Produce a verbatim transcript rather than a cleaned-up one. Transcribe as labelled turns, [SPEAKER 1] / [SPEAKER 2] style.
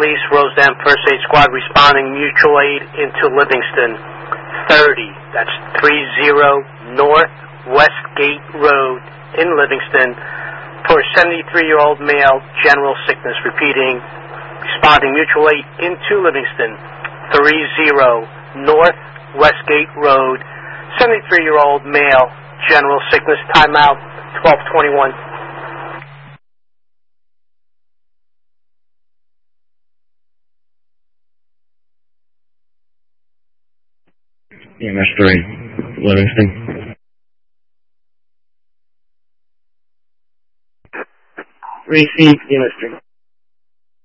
[SPEAKER 1] Police, Rosedale First Aid Squad responding mutual aid into Livingston. thirty, that's three zero North Westgate Road in Livingston for a seventy-three-year-old male, general sickness. Repeating, responding mutual aid into Livingston. three zero North Westgate Road, seventy-three-year-old male, general sickness. Timeout, twelve twenty-one.
[SPEAKER 2] E M S three, Livingston. Three feet, E M S three.